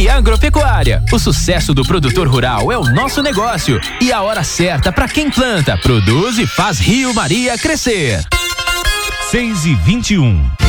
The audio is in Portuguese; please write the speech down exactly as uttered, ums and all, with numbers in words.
M Agropecuária. O sucesso do produtor rural é o nosso negócio e a hora certa para quem planta, produz e faz Rio Maria crescer. seis e vinte e um.